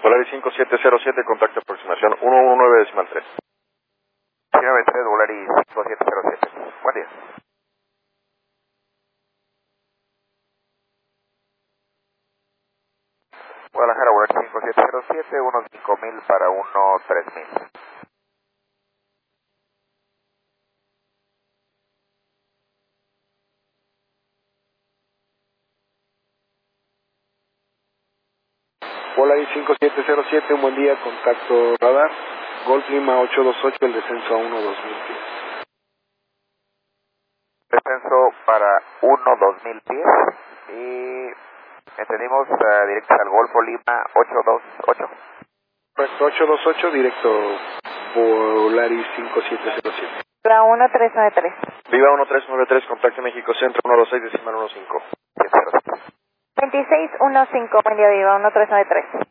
Polaris 5707, contacto aproximación 119.3. 93, Polaris 5707. Buen día. Guadalajara, Polaris 5707, unos 5000 para 3000. Polaris 5707, un buen día, contacto radar, Golf Lima 828, el descenso a 12000 pies. Descenso para 2000 pies y entendimos directo al Golfo Lima 828. Correcto, 828, directo Polaris 5707. La 1393. Viva 1393, contacto México Centro 126.15. 2615, buen día, Viva 1393.